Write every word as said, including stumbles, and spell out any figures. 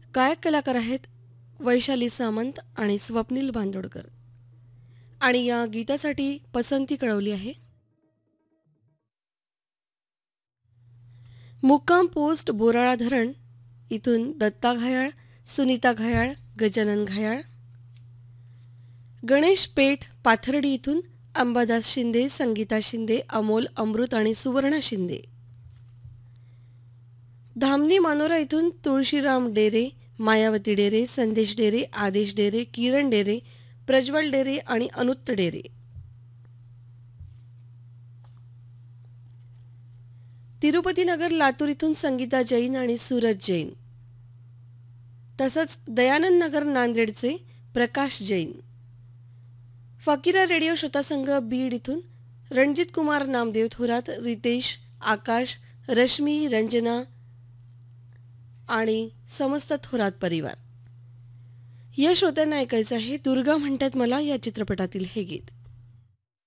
गायक कलाकार आहेत वैशाली सामंत आणि स्वप्नील बांदोडकर. आणि या गीतासाठी पसंती कळवली आहे मुक्काम पोस्ट बोराळा धरण इथून दत्ता घायाळ, सुनीता घायाळ, गजानन घायाळ. गणेश पेठ पाथर्डी इथून अंबादास शिंदे, संगीता शिंदे, अमोल अमृत आणि सुवर्णा शिंदे. धामणी मानोरा इथून तुळशीराम डेरे, मायावती डेरे, संदेश डेरे, आदेश डेरे, किरण डेरे, प्रज्वल डेरे आणि अनुत्त डेरे. तिरुपती नगर लातूर इथून संगीता जैन आणि सूरज जैन. तसंच दयानंद नगर नांदेडचे प्रकाश जैन. फकीरा रेडिओ श्रोतासंघ बीड इथून रणजित कुमार नामदेव थोरात, रितेश, आकाश, रश्मी, रंजना आणि समस्त थोरात परिवार. या श्रोत्यांना ऐकायचं आहे दुर्गा म्हणतात मला या चित्रपटातील हे गीत.